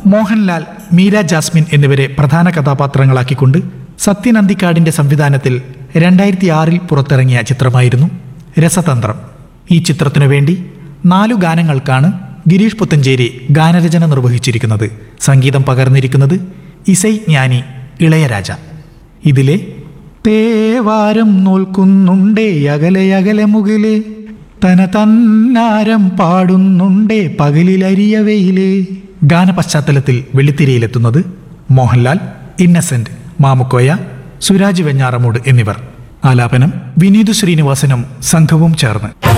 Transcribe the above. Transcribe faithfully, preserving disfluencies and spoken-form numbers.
Mohanlal, Meera Jasmine എന്നിവരെ പ്രധാന കഥാപാത്രങ്ങളാക്കിക്കൊണ്ട് സത്യൻ അന്തിക്കാടിന്റെ സംവിധാനത്തിൽ രണ്ടായിരത്തി ആറിൽ പുറത്തിറങ്ങിയ ചിത്രമായിരുന്നു രസതന്ത്രം. ഈ ചിത്രത്തിനു വേണ്ടി നാലു ഗാനങ്ങൾക്കാണ് ഗിരീഷ് പുത്തഞ്ചേരി ഗാനരചന നിർവഹിച്ചിരിക്കുന്നത്. സംഗീതം പകർന്നിരിക്കുന്നത് ഇസൈ ജ്ഞാനി ഇളയരാജ. ഇതിലെ തേവാരം നോൽക്കുന്നുണ്ടേ അകലെ അകലെ മുകിലേ, തന തന്നാരം പാടുന്നുണ്ടേ പകലിലരിയവയിലേ ഗാനപശ്ചാത്തലത്തിൽ വെള്ളിത്തിരയിലെത്തുന്നത് മോഹൻലാൽ, ഇന്നസെന്റ്, മാമുക്കോയ, സുരാജ് വെഞ്ഞാറമൂട് എന്നിവർ. ആലാപനം വിനീത് ശ്രീനിവാസനും സംഘവും ചേർന്ന്.